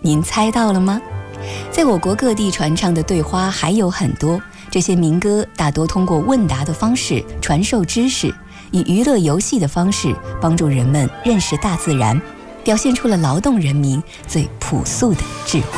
您猜到了吗？在我国各地传唱的对花还有很多，这些民歌大多通过问答的方式传授知识，以娱乐游戏的方式帮助人们认识大自然，表现出了劳动人民最朴素的智慧。